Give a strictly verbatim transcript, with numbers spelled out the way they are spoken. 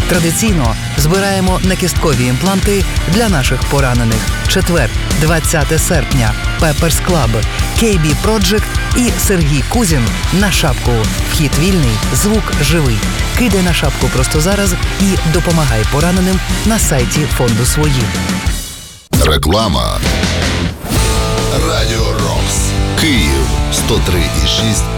Традиційно збираємо накісткові імпланти для наших поранених. Четвер, двадцяте серпня. Pepper's Club, кей бі Project і Сергій Кузін на шапку. Вхід вільний, звук живий. Кидай на шапку просто зараз і допомагай пораненим на сайті фонду «Свої». Реклама. Радіо Рокс. Київ сто три і шість